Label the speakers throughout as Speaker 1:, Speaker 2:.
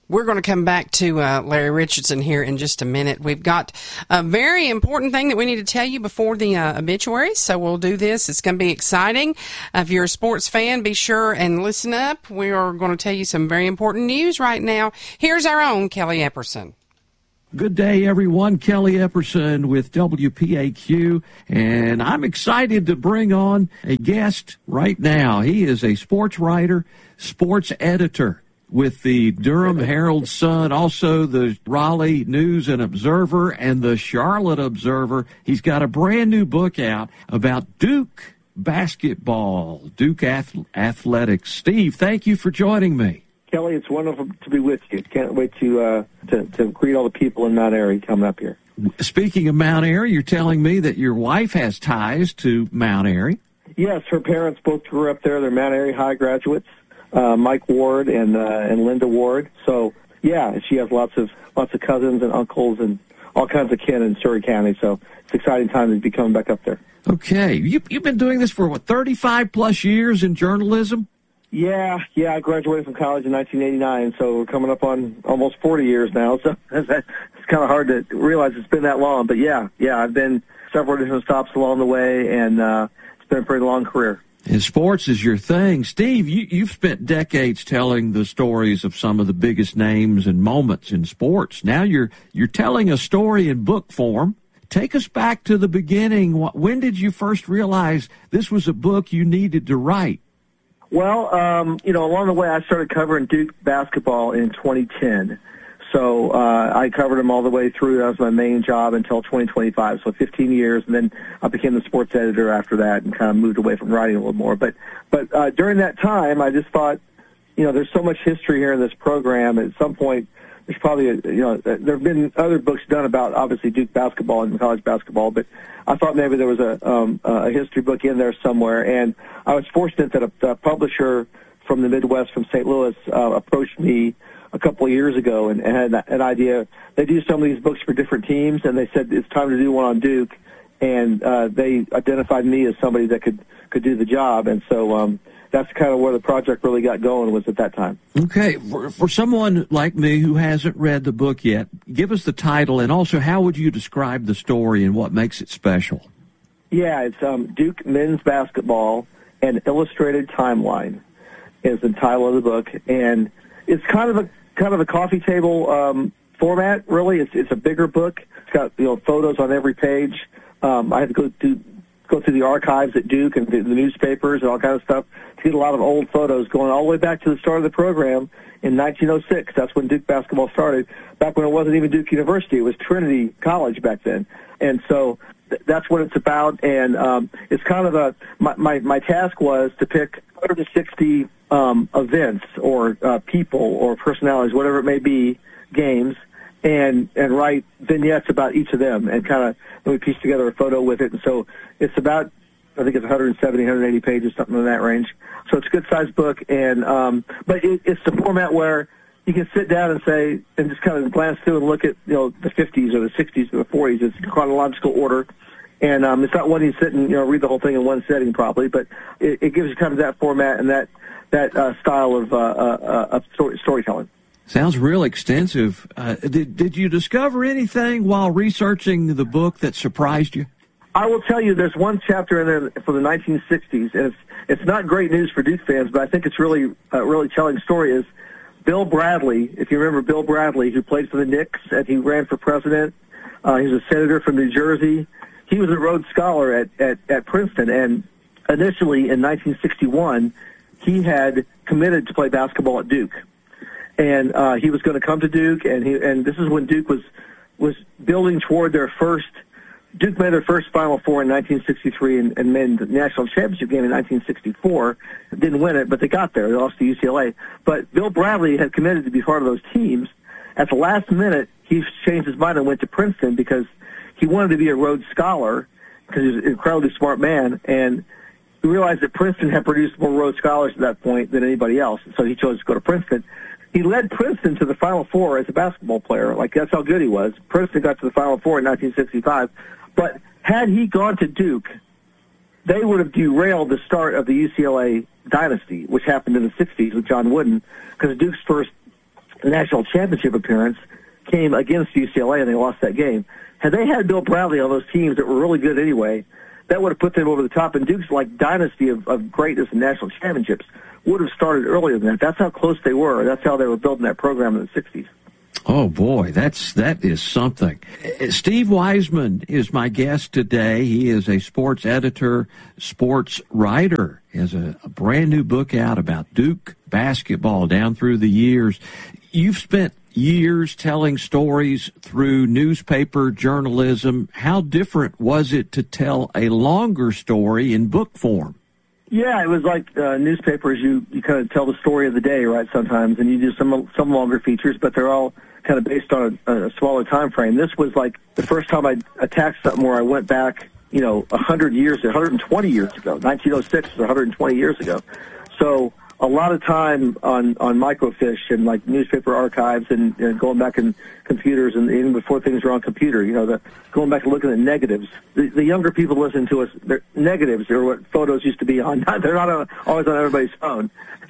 Speaker 1: We're going to come back to Larry Richardson here in just a minute. We've got a very important thing that we need to tell you before the obituaries, so we'll do this. It's going to be exciting. If you're a sports fan, be sure and listen up. We are going to tell you some very important news right now. Here's our own Kelly Epperson.
Speaker 2: Good day, everyone. Kelly Epperson with WPAQ, and I'm excited to bring on a guest right now. He is a sports writer, sports editor with the Durham Herald-Sun, also the Raleigh News and Observer and the Charlotte Observer. He's got a brand new book out about Duke basketball, Duke athletics. Steve, thank you for joining me.
Speaker 3: Kelly, it's wonderful to be with you. Can't wait to greet all the people in Mount Airy coming up here.
Speaker 2: Speaking of Mount Airy, you're telling me that your wife has ties to Mount Airy.
Speaker 3: Yes, her parents both grew up there. They're Mount Airy High graduates. Mike Ward and Linda Ward. So yeah, she has lots of cousins and uncles and all kinds of kin in Surrey County. So it's an exciting time to be coming back up there.
Speaker 2: Okay, you've been doing this for 35 plus years in journalism.
Speaker 3: Yeah. I graduated from college in 1989, so we're coming up on almost 40 years now. So it's kind of hard to realize it's been that long. But yeah, I've been several different stops along the way, and it's been a pretty long career.
Speaker 2: And sports is your thing. Steve, you've spent decades telling the stories of some of the biggest names and moments in sports. Now you're telling a story in book form. Take us back to the beginning. When did you first realize this was a book you needed to write?
Speaker 3: Well, along the way, I started covering Duke basketball in 2010. So I covered them all the way through. That was my main job until 2025, so 15 years. And then I became the sports editor after that and kind of moved away from writing a little more. But during that time, I just thought, there's so much history here in this program. At some point, there's probably, there have been other books done about, obviously, Duke basketball and college basketball. But I thought maybe there was a history book in there somewhere. And I was fortunate that a publisher from the Midwest, from St. Louis, approached me a couple of years ago and had an idea. They do some of these books for different teams, and they said it's time to do one on Duke, and they identified me as somebody that could do the job, and so that's kind of where the project really got going, was at that time.
Speaker 2: Okay, for someone like me who hasn't read the book yet, give us the title, and also how would you describe the story and what makes it special?
Speaker 3: Yeah, it's Duke Men's Basketball, an Illustrated Timeline is the title of the book, and it's kind of a coffee table format. Really, it's a bigger book. It's got photos on every page. I had to go through the archives at Duke and the newspapers and all kinds of stuff to get a lot of old photos going all the way back to the start of the program in 1906. That's when Duke basketball started. Back when it wasn't even Duke University, it was Trinity College back then. And so that's what it's about. And it's kind of my task was to pick 30 to 60 events or people or personalities, whatever it may be, games, and write vignettes about each of them and kind of we piece together a photo with it. And so it's about, I think it's 170, 180 pages, something in that range. So it's a good-sized book, and but it's the format where you can sit down and say, and just kind of glance through and look at the 50s or the 60s or the 40s. It's chronological order. And it's not one you sit and read the whole thing in one setting probably, but it gives you kind of that format and that style of storytelling.
Speaker 2: Sounds real extensive. Did you discover anything while researching the book that surprised you?
Speaker 3: I will tell you, there's one chapter in there for the 1960s, and it's not great news for Duke fans, but I think it's really a really telling story. Is Bill Bradley, if you remember Bill Bradley, who played for the Knicks and he ran for president. He was a senator from New Jersey. He was a Rhodes Scholar at Princeton, and initially in 1961, he had committed to play basketball at Duke. And he was going to come to Duke, and this is when Duke was building toward their first. Duke made their first Final Four in 1963 and made the national championship game in 1964. Didn't win it, but they got there. They lost to UCLA. But Bill Bradley had committed to be part of those teams. At the last minute, he changed his mind and went to Princeton because he wanted to be a Rhodes Scholar because he was an incredibly smart man. And he realized that Princeton had produced more Rhodes Scholars at that point than anybody else. So he chose to go to Princeton. He led Princeton to the Final Four as a basketball player. Like, that's how good he was. Princeton got to the Final Four in 1965. But had he gone to Duke, they would have derailed the start of the UCLA dynasty, which happened in the 60s with John Wooden, because Duke's first national championship appearance came against UCLA, and they lost that game. Had they had Bill Bradley on those teams that were really good anyway, that would have put them over the top. And Duke's dynasty of greatness and national championships would have started earlier than that. That's how close they were. That's how they were building that program in the 60s.
Speaker 2: Oh, boy, that is something. Steve Wiseman is my guest today. He is a sports editor, sports writer. He has a brand new book out about Duke basketball down through the years. You've spent years telling stories through newspaper journalism. How different was it to tell a longer story in book form?
Speaker 3: Yeah, it was like newspapers. You kind of tell the story of the day, right, sometimes, and you do some longer features, but they're all kind of based on a smaller time frame. This was like the first time I attacked something where I went back, 120 years ago. 1906 is 120 years ago. So a lot of time on microfiche and like newspaper archives and going back in computers, and even before things were on computer, going back and looking at negatives. The younger people listen to us, negatives are what photos used to be on. They're not always on everybody's phone.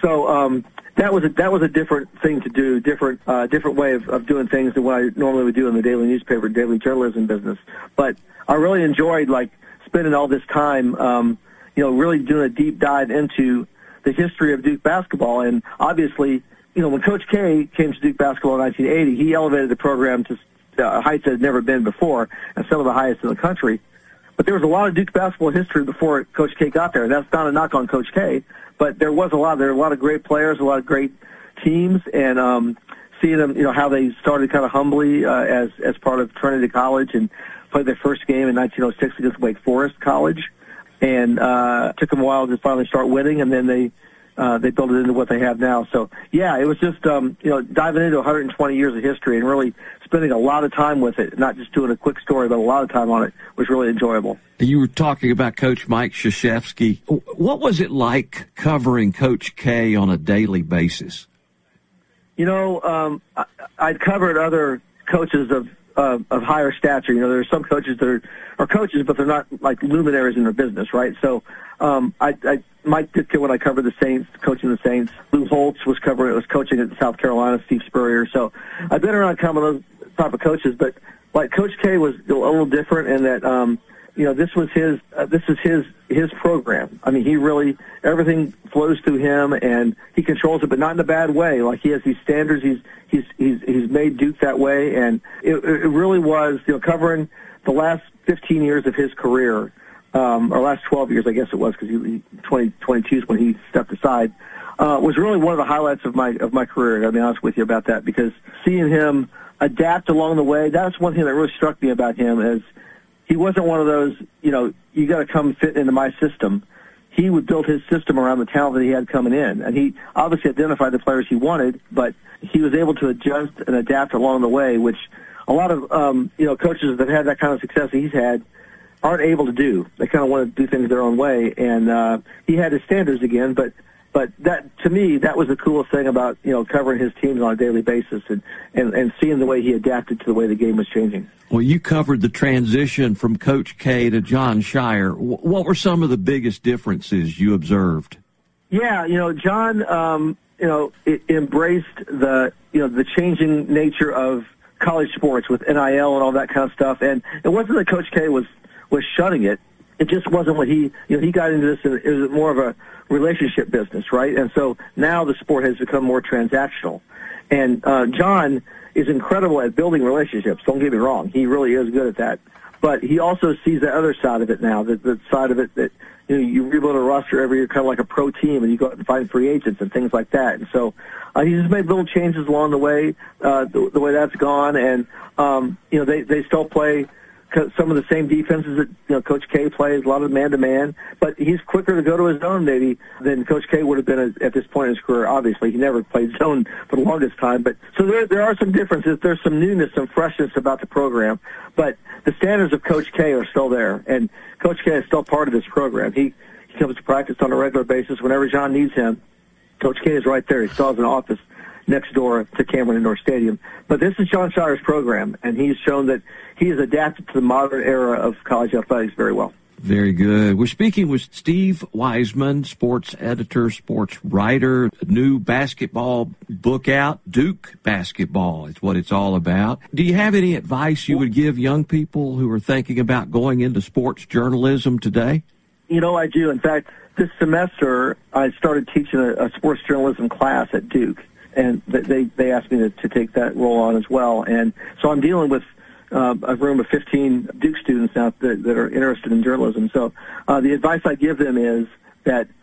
Speaker 3: So that was a different thing to do, different way of doing things than what I normally would do in the daily newspaper, daily journalism business. But I really enjoyed spending all this time, really doing a deep dive into the history of Duke basketball. And obviously, when Coach K came to Duke basketball in 1980, he elevated the program to heights that had never been before, and some of the highest in the country. But there was a lot of Duke basketball history before Coach K got there. That's not a knock on Coach K, but there were a lot of great players, a lot of great teams, and seeing them, how they started kind of humbly as part of Trinity College and played their first game in 1906 against Wake Forest College. And took them a while to finally start winning, and then they built it into what they have now. So, yeah, it was just, diving into 120 years of history and really spending a lot of time with it, not just doing a quick story, but a lot of time on it was really enjoyable. You were talking about Coach Mike Krzyzewski. What was it like covering Coach K on a daily basis? I'd covered other coaches of higher stature. There are some coaches that are coaches, but they're not like luminaries in their business, right? So, Mike Ditka, when I covered the Saints, coaching the Saints. Lou Holtz was coaching at South Carolina, Steve Spurrier. So I've been around kind of those type of coaches, but like Coach K was a little different in that, this is his program. I mean, he really, everything flows through him, and he controls it, but not in a bad way. Like, he has these standards. He's made Duke that way, and it really was, covering the last 15 years of his career, or last 12 years, I guess it was, because 2022 is when he stepped aside, was really one of the highlights of my career. I'll be honest with you about that, because seeing him adapt along the way, that's one thing that really struck me about him, is he wasn't one of those, you got to come fit into my system. He would build his system around the talent that he had coming in. And he obviously identified the players he wanted, but he was able to adjust and adapt along the way, which a lot of, coaches that had that kind of success he's had aren't able to do. They kind of want to do things their own way. And he had his standards again, but that, to me, that was the coolest thing about, covering his teams on a daily basis and seeing the way he adapted to the way the game was changing. Well, you covered the transition from Coach K to Jon Scheyer. What were some of the biggest differences you observed? Yeah, Jon, embraced the changing nature of college sports with NIL and all that kind of stuff. And it wasn't that Coach K was shunning it. It just wasn't what he got into this, and it was more of a relationship business, right? And so now the sport has become more transactional. And Jon is incredible at building relationships. Don't get me wrong. He really is good at that. But he also sees the other side of it now, the side of it that, you rebuild a roster every year, kind of like a pro team, and you go out and find free agents and things like that. And so he's just made little changes along the way, the way that's gone. And, they still play some of the same defenses that Coach K plays, a lot of man-to-man, but he's quicker to go to his zone maybe than Coach K would have been at this point in his career. Obviously, he never played zone for the longest time, but so there are some differences. There's some newness, some freshness about the program, but the standards of Coach K are still there, and Coach K is still part of this program. He comes to practice on a regular basis whenever Jon needs him. Coach K is right there. He still has an office next door to Cameron Indoor Stadium. But this is Jon Scheyer's program, and he's shown that he has adapted to the modern era of college athletics very well.
Speaker 2: Very good. We're speaking with Steve Wiseman, sports editor, sports writer. A new basketball book out, Duke Basketball is what it's all about. Do you have any advice you would give young people who are thinking about going into sports journalism today?
Speaker 3: You know, I do. In fact, this semester I started teaching a sports journalism class at Duke, and they asked me to take that role on as well. And so I'm dealing with a room of 15 Duke students now that are interested in journalism. So the advice I give them is that